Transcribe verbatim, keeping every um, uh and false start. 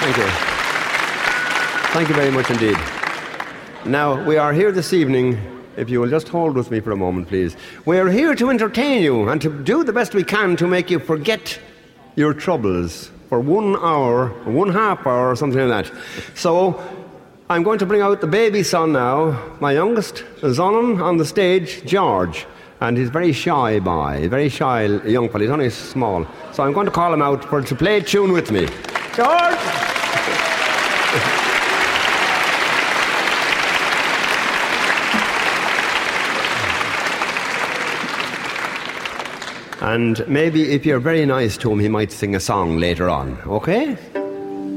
Thank you. Thank you very much indeed. Now, we are here this evening, if you will just hold with me for a moment, please. We are here to entertain you and to do the best we can to make you forget your troubles for one hour, one half hour, or something like that. So, I'm going to bring out the baby son now, my youngest son on the stage, George. And he's a very shy boy, very shy young fellow, he's only small. So I'm going to call him out for to play a tune with me. George! And maybe if you're very nice to him, he might sing a song later on, okay?